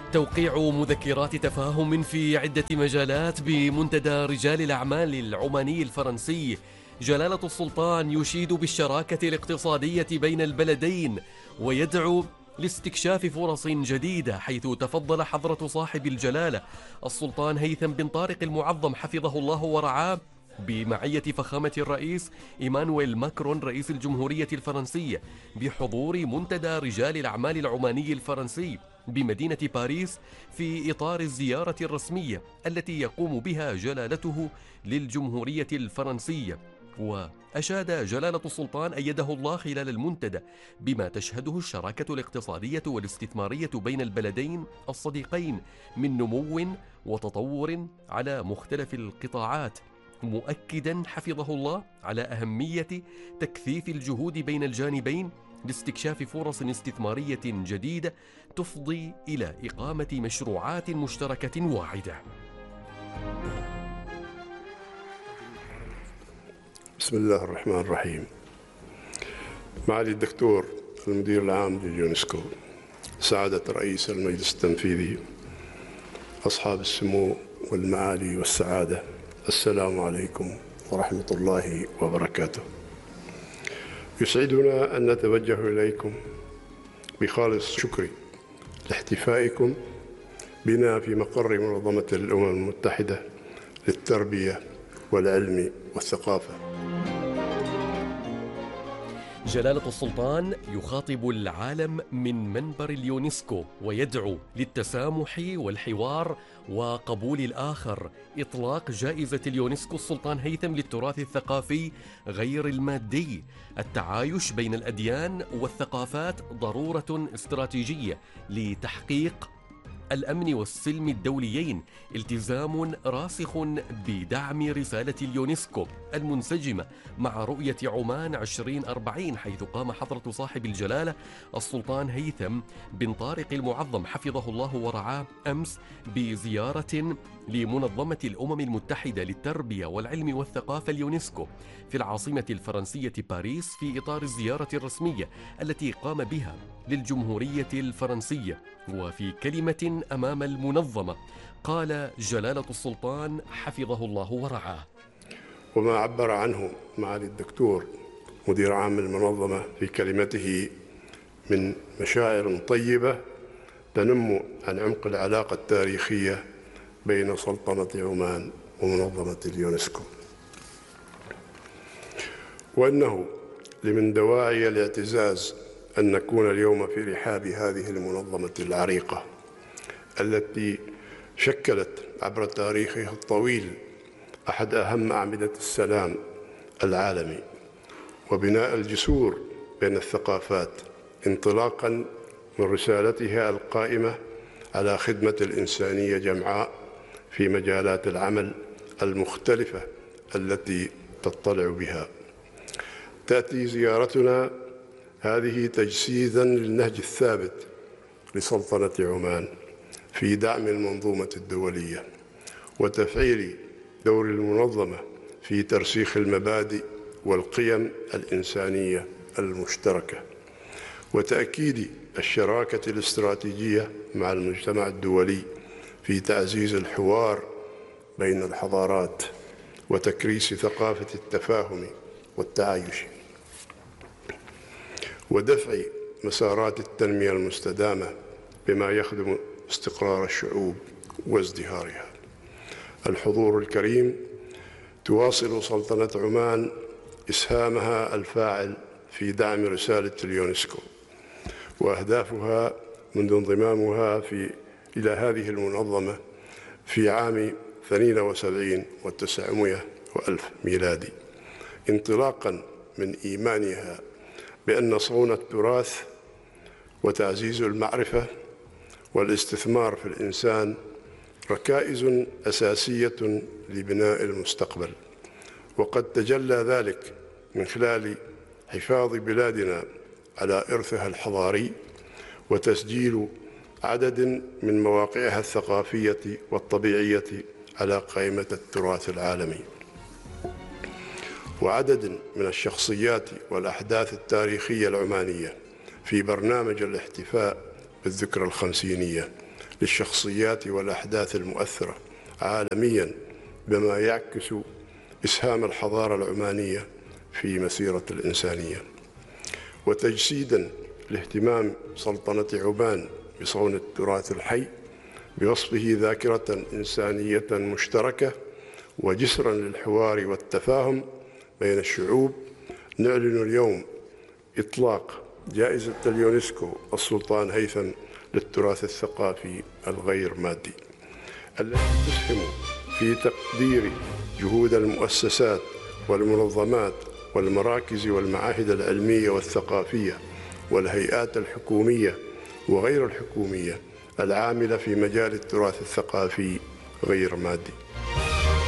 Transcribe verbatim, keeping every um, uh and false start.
توقيع مذكرات تفاهم في عدة مجالات بمنتدى رجال الأعمال العماني الفرنسي. جلالة السلطان يشيد بالشراكة الاقتصادية بين البلدين ويدعو لاستكشاف فرص جديدة، حيث تفضل حضرة صاحب الجلالة السلطان هيثم بن طارق المعظم حفظه الله ورعاه بمعية فخامة الرئيس إيمانويل ماكرون رئيس الجمهورية الفرنسية بحضور منتدى رجال الأعمال العماني الفرنسي بمدينة باريس في إطار الزيارة الرسمية التي يقوم بها جلالته للجمهورية الفرنسية. وأشاد جلالة السلطان أيده الله خلال المنتدى بما تشهده الشراكة الاقتصادية والاستثمارية بين البلدين الصديقين من نمو وتطور على مختلف القطاعات، مؤكدا حفظه الله على أهمية تكثيف الجهود بين الجانبين لاستكشاف فرص استثمارية جديدة تفضي إلى إقامة مشروعات مشتركة واعدة. بسم الله الرحمن الرحيم. معالي الدكتور المدير العام لليونسكو، سعادة رئيس المجلس التنفيذي، أصحاب السمو والمعالي والسعادة، السلام عليكم ورحمة الله وبركاته. يسعدنا أن نتوجه إليكم بخالص شكري لاحتفائكم بنا في مقر منظمة الأمم المتحدة للتربية والعلم والثقافة. جلالة السلطان يخاطب العالم من منبر اليونسكو ويدعو للتسامح والحوار وقبول الآخر. إطلاق جائزة اليونسكو السلطان هيثم للتراث الثقافي غير المادي. التعايش بين الأديان والثقافات ضرورة استراتيجية لتحقيق الأمن والسلم الدوليين، التزام راسخ بدعم رسالة اليونسكو المنسجمة مع رؤية عمان عشرين أربعين، حيث قام حضرة صاحب الجلالة السلطان هيثم بن طارق المعظم حفظه الله ورعاه أمس بزيارة لمنظمة الأمم المتحدة للتربية والعلم والثقافة اليونسكو في العاصمة الفرنسية باريس في إطار الزيارة الرسمية التي قام بها للجمهورية الفرنسية. وفي كلمة أمام المنظمة قال جلالة السلطان حفظه الله ورعاه: وما عبر عنه معالي الدكتور مدير عام المنظمة في كلمته من مشاعر طيبة تنم عن عمق العلاقة التاريخية بين سلطنة عمان ومنظمة اليونسكو، وأنه لمن دواعي الاعتزاز أن نكون اليوم في رحاب هذه المنظمة العريقة التي شكلت عبر تاريخها الطويل أحد أهم أعمدة السلام العالمي وبناء الجسور بين الثقافات، انطلاقاً من رسالتها القائمة على خدمة الإنسانية جمعاء في مجالات العمل المختلفة التي تطلع بها. تأتي زيارتنا هذه تجسيداً للنهج الثابت لسلطنة عمان في دعم المنظومة الدولية وتفعيل دور المنظمة في ترسيخ المبادئ والقيم الإنسانية المشتركة وتأكيد الشراكة الاستراتيجية مع المجتمع الدولي في تعزيز الحوار بين الحضارات وتكريس ثقافة التفاهم والتعايش ودفع مسارات التنمية المستدامة بما يخدم استقرار الشعوب وازدهارها. الحضور الكريم، تواصل سلطنة عمان إسهامها الفاعل في دعم رسالة اليونسكو وأهدافها منذ انضمامها في إلى هذه المنظمة في عام اثنين وسبعين وتسعمائة وألف ميلادي، انطلاقاً من إيمانها بأن صون التراث وتعزيز المعرفة والاستثمار في الإنسان ركائز أساسية لبناء المستقبل، وقد تجلى ذلك من خلال حفاظ بلادنا على إرثها الحضاري وتسجيل عدد من مواقعها الثقافية والطبيعية على قائمة التراث العالمي، وعدد من الشخصيات والأحداث التاريخية العمانية في برنامج الاحتفاء بالذكرى الخمسينية للشخصيات والأحداث المؤثرة عالمياً بما يعكس إسهام الحضارة العمانية في مسيرة الإنسانية، وتجسيداً لاهتمام سلطنة عمان بصون التراث الحي بوصفه ذاكرة إنسانية مشتركة وجسراً للحوار والتفاهم بين الشعوب. نعلن اليوم إطلاق جائزة اليونسكو السلطان هيثم للتراث الثقافي الغير مادي، التي تسهم في تقدير جهود المؤسسات والمنظمات والمراكز والمعاهد العلمية والثقافية والهيئات الحكومية وغير الحكومية العاملة في مجال التراث الثقافي غير مادي.